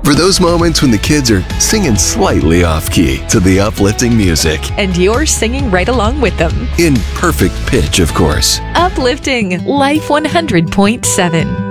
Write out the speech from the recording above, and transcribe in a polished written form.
For those moments when the kids are singing slightly off-key to the uplifting music. And you're singing right along with them. In perfect pitch, of course. Uplifting Life 100.7.